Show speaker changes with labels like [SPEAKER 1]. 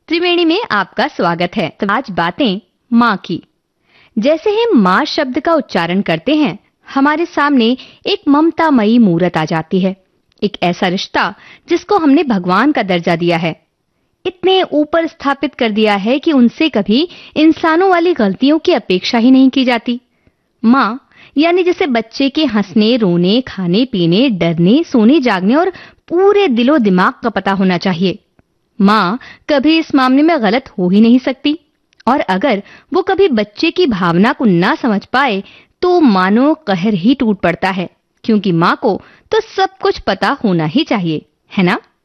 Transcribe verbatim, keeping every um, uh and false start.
[SPEAKER 1] त्रिवेणी में आपका स्वागत है। तो आज बातें माँ की। जैसे ही माँ शब्द का उच्चारण करते हैं, हमारे सामने एक ममतामयी मूरत आ जाती है। एक ऐसा रिश्ता जिसको हमने भगवान का दर्जा दिया है, इतने ऊपर स्थापित कर दिया है कि उनसे कभी इंसानों वाली गलतियों की अपेक्षा ही नहीं की जाती। माँ यानी जैसे बच्चे के हंसने, रोने, खाने पीने, डरने, सोने, जागने और पूरे दिलो दिमाग का पता होना चाहिए। माँ कभी इस मामले में गलत हो ही नहीं सकती, और अगर वो कभी बच्चे की भावना को ना समझ पाए तो मानो कहर ही टूट पड़ता है, क्योंकि माँ को तो सब कुछ पता होना ही चाहिए, है ना?